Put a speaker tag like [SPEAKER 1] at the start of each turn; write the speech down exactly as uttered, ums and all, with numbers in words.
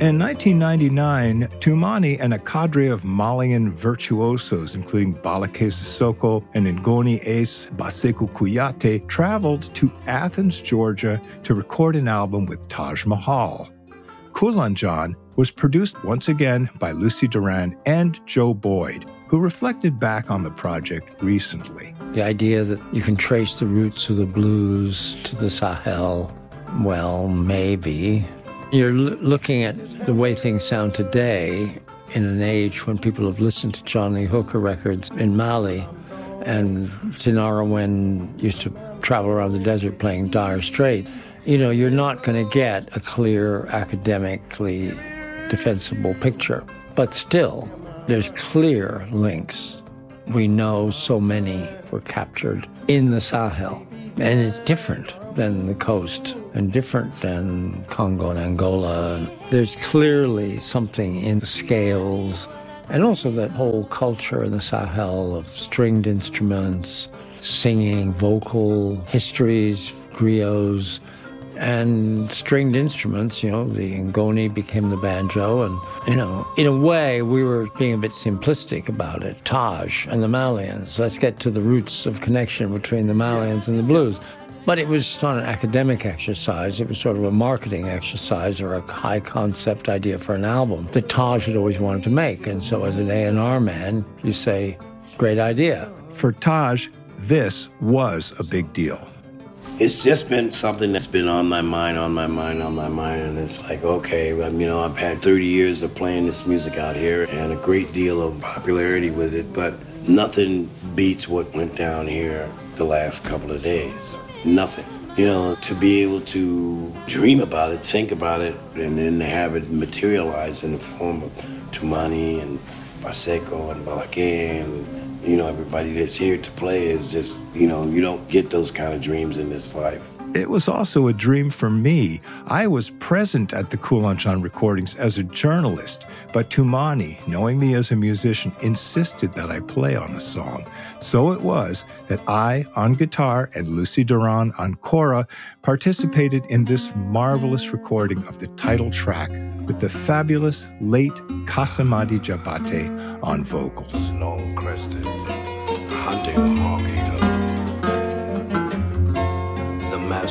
[SPEAKER 1] In nineteen ninety-nine, Toumani and a cadre of Malian virtuosos, including Balake Sissoko and Ngoni Ace Baseku Kuyate, traveled to Athens, Georgia to record an album with Taj Mahal. Kulanjan was produced once again by Lucy Duran and Joe Boyd, who reflected back on the project recently.
[SPEAKER 2] The idea that you can trace the roots of the blues to the Sahel, well, maybe. You're l- looking at the way things sound today in an age when people have listened to John Lee Hooker records in Mali, and Tinara Wen used to travel around the desert playing Dire Straits. You know, you're not going to get a clear, academically defensible picture. But still, there's clear links. We know so many were captured in the Sahel, and it's different than the coast and different than Congo and Angola. There's clearly something in the scales, and also that whole culture in the Sahel of stringed instruments, singing, vocal histories, griots, and stringed instruments. You know, the Ngoni became the banjo, and, you know, in a way, we were being a bit simplistic about it. Taj and the Malians. Let's get to the roots of connection between the Malians and the blues. But it was not an academic exercise. It was sort of a marketing exercise or a high-concept idea for an album that Taj had always wanted to make. And so as an A and R man, you say, great idea.
[SPEAKER 1] For Taj, this was a big deal.
[SPEAKER 3] It's just been something that's been on my mind, on my mind, on my mind. And it's like, okay, you know, I've had thirty years of playing this music out here and a great deal of popularity with it, but nothing beats what went down here the last couple of days. Nothing. You know, to be able to dream about it, think about it, and then have it materialize in the form of Toumani and Baseku and Balake and, you know, everybody that's here to play is just, you know, you don't get those kind of dreams in this life.
[SPEAKER 1] It was also a dream for me. I was present at the Kulanjan recordings as a journalist, but Toumani, knowing me as a musician, insisted that I play on the song. So it was that I, on guitar, and Lucy Duran on kora, participated in this marvelous recording of the title track with the fabulous late Kassamadi Jabate on vocals.
[SPEAKER 3] Long-crested, hunting hawk eater.